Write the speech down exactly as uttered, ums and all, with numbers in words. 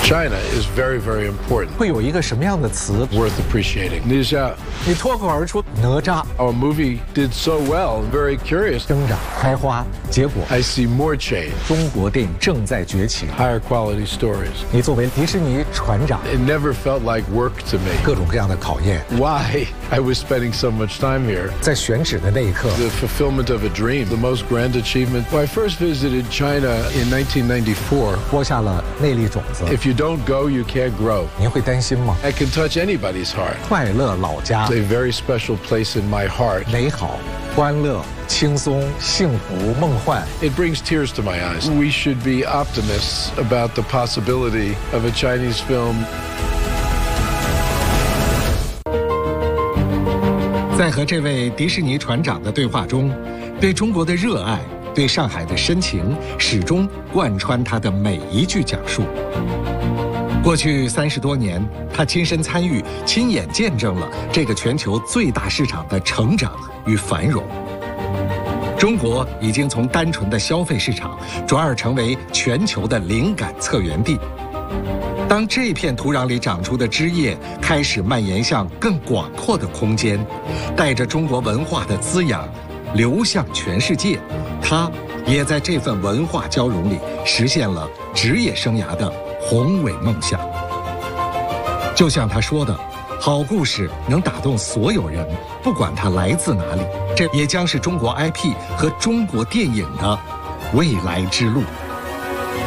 China is very, very important. 会有一个什么样的词 Worth appreciating. 你想， 你脱口而出哪吒 Our movie did so well. Very curious. 生长开花，结果 I see more change. 中国电影正在崛起。 Higher quality stories. 你作为迪士尼船长， It never felt like work to me. 各种各样的考验， Why I was spending so much time here. 在选址的那一刻， The fulfillment of a dream. The most grand achievement. When I first visited China in nineteen ninety-four. 播下了内力种子。 If you don't go, you can't grow. 您会担心吗？ I can touch anybody's heart. 快乐老家， It's a very special place in my heart. 美好、欢乐、轻松、幸福、梦幻。 It brings tears to my eyes. We should be optimists about the possibility of a Chinese film. 在和这位迪士尼船长的对话中，对中国的热爱，对上海的深情，始终贯穿他的每一句讲述。过去三十多年，他亲身参与、亲眼见证了这个全球最大市场的成长与繁荣。中国已经从单纯的消费市场转而成为全球的灵感策源地。当这片土壤里长出的枝叶开始蔓延向更广阔的空间，带着中国文化的滋养流向全世界，他也在这份文化交融里实现了职业生涯的宏伟梦想。就像他说的，好故事能打动所有人，不管它来自哪里，这也将是中国 I P 和中国电影的未来之路。